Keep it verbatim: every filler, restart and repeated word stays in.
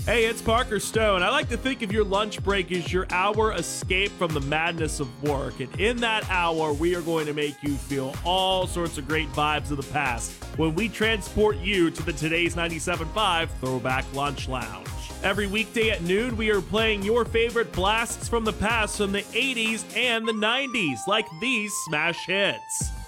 Hey, it's Parker Stone. I like to think of your lunch break as your hour escape from the madness of work. And in that hour, we are going to make you feel all sorts of great vibes of the past when we transport you to the Today's ninety-seven point five Throwback Lunch Lounge. Every weekday at noon, we are playing your favorite blasts from the past from the eighties and the nineties, like these smash hits.